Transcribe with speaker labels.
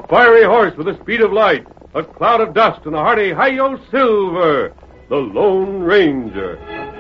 Speaker 1: fiery horse with the speed of light, a cloud of dust, and a hearty hi-yo silver, the Lone Ranger.